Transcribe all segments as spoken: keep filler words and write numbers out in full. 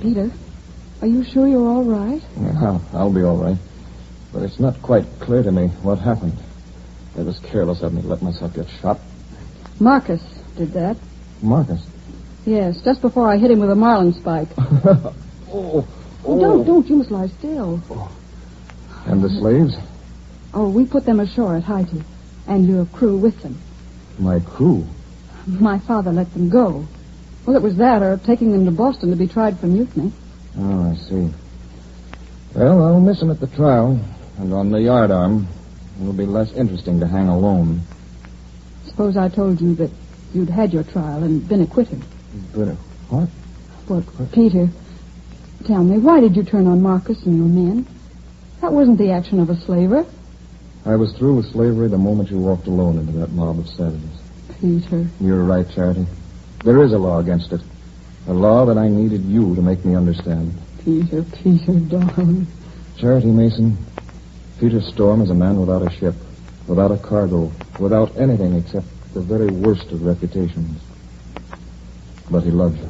Peter, are you sure you're all right? Yeah, I'll be all right. But it's not quite clear to me what happened. I was careless of me, let myself get shot. Marcus did that. Marcus? Yes, just before I hit him with a marlin spike. oh, oh. Oh, don't, don't. You must lie still. Oh. And the slaves? Oh, we put them ashore at Haiti. And your crew with them. My crew? My father let them go. Well, it was that or taking them to Boston to be tried for mutiny. Oh, I see. Well, I'll miss him at the trial. And on the yardarm, it'll be less interesting to hang alone. Suppose I told you that you'd had your trial and been acquitted. But, uh, what? Well, Peter, tell me, why did you turn on Marcus and your men? That wasn't the action of a slaver. I was through with slavery the moment you walked alone into that mob of savages. Peter. You're right, Charity. There is a law against it. A law that I needed you to make me understand. Peter, Peter, darling. Charity Mason, Peter Storm is a man without a ship, without a cargo, without anything except the very worst of reputations. But he loves you.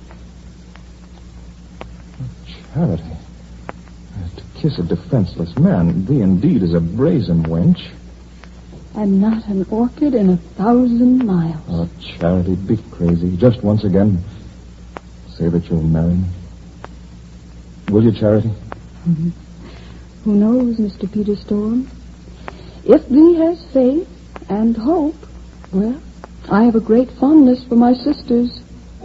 Charity. To kiss a defenseless man, thee indeed is a brazen wench. And not an orchid in a thousand miles. Oh, Charity, be crazy. Just once again, say that you'll marry me. Will you, Charity? Mm-hmm. Who knows, Mister Peter Storm? If thee has faith and hope, well, I have a great fondness for my sisters,